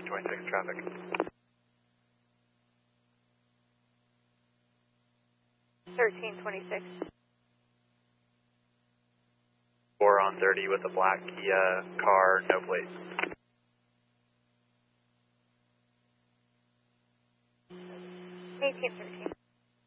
1326 traffic. 1326. 4 on 30 with a black Kia car, no plate. 1813.